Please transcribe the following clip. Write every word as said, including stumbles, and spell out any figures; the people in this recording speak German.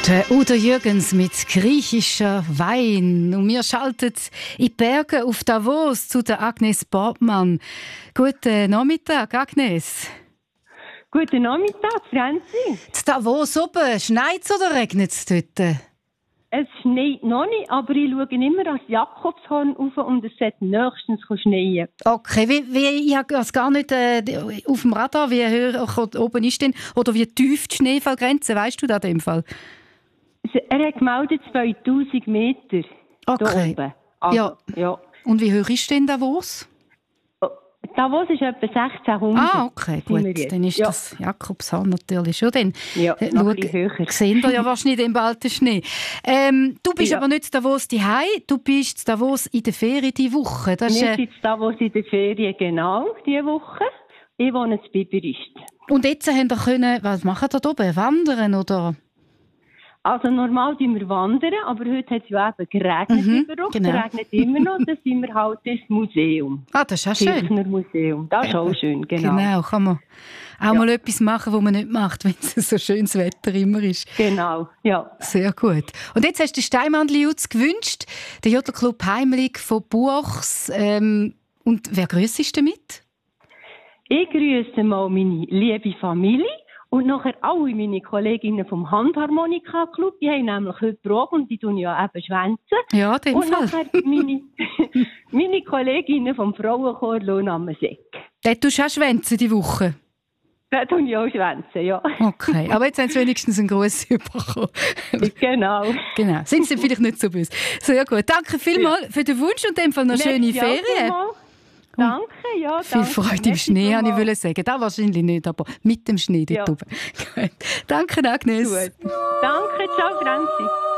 Der Udo Jürgens mit griechischer Wein. Und wir schalten in die Berge auf Davos zu der Agnes Bortmann. Guten Nachmittag, Agnes. Guten Nachmittag, Franzi. In Davos oben, schneit es oder regnet es dort? Es schneit noch nicht, aber ich schaue immer ans Jakobshorn rauf und es sollte nächstens schneien. Okay, wie, wie, ich habe es gar nicht äh, auf dem Radar, wie hoch oben ist denn, oder wie tief die Schneefallgrenze, weißt du das in dem Fall? Er hat gemeldet zweitausend Meter. Okay. Da oben. Also, ja. ja. Und wie hoch ist denn Davos? Davos ist etwa sechzehnhundert. Ah, okay, gut. Dann ist ja. das Jakobshorn natürlich schon. Dann ja, äh, noch ein bisschen höher. Sehen wir ja wahrscheinlich den balten Schnee. Ähm, du bist ja. aber nicht in Davos daheim, du bist in Davos in der Ferien diese Woche. Das Wir ist, äh... sind in Davos in der Ferien, genau, diese Woche. Ich wohne in Biberist. Und jetzt haben wir können, was machen wir da oben? Wandern, oder? Also normal sind wir wandern, aber heute hat es ja eben geregnet. Mhm, überall. genau. Es regnet immer noch, dann sind wir halt ins Museum. Ah, das ist auch schön. Kirchner Museum. Das ist auch schön, genau. Genau, kann man auch Ja. mal etwas machen, was man nicht macht, wenn es so schönes Wetter immer ist. Genau, ja. Sehr gut. Und jetzt hast du den Steinmandl-Jutz gewünscht, der Jodelclub Heimlich von Buchs. Ähm, und wer grüßt damit? Ich grüße mal meine liebe Familie und nachher alle meine Kolleginnen vom Handharmonika-Club. Die haben nämlich heute Probe und die tun ja eben schwänzen. Ja, in dem Und Fall. nachher meine, meine Kolleginnen vom Frauenchor Lohn am Seck. Dort tust du auch schwänzen die Woche. Da tun ja auch schwänzen, ja. Okay, aber jetzt haben sie wenigstens einen Gruß bekommen. Genau. Genau, sind sie vielleicht nicht so böse. Sehr gut, danke vielmals für den Wunsch und in dem Fall noch schöne Merci auch Ferien. vielmals. Danke, ja. Viel danke. Freude im Merci Schnee, habe ich vielmals. wollte sagen. Das wahrscheinlich nicht, aber mit dem Schnee dort Ja. oben. Gut. Danke, Agnes. Gut. Danke, ciao, Franzi.